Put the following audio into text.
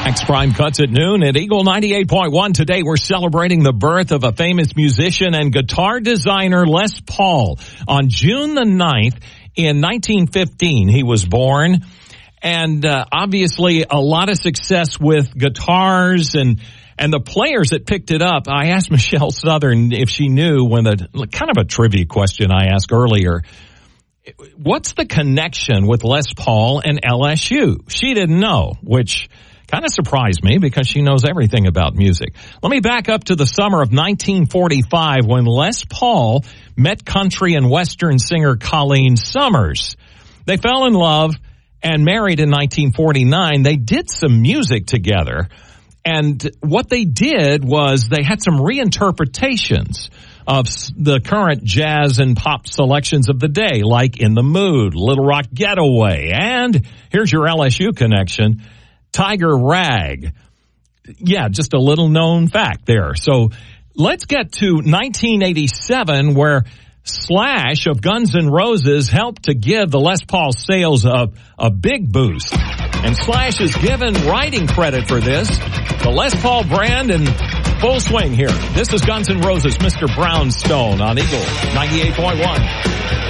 Max Prime Cuts at noon at Eagle 98.1. Today we're celebrating the birth of a famous musician and guitar designer, Les Paul. On June the 9th in 1915, he was born. And obviously a lot of success with guitars and the players that picked it up. I asked Michelle Southern if she knew when kind of a trivia question I asked earlier. What's the connection with Les Paul and LSU? She didn't know, which kind of surprised me because she knows everything about music. Let me back up to the summer of 1945 when Les Paul met country and western singer Colleen Summers. They fell in love and married in 1949. They did some music together, and what they did was they had some reinterpretations of the current jazz and pop selections of the day, like In the Mood, Little Rock Getaway, and here's your LSU connection, Tiger Rag. Yeah, just a little known fact there. So let's get to 1987, where Slash of Guns N' Roses helped to give the Les Paul sales a big boost. And Slash is given writing credit for this. The Les Paul brand in full swing here. This is Guns N' Roses, Mr. Brownstone on Eagle 98.1.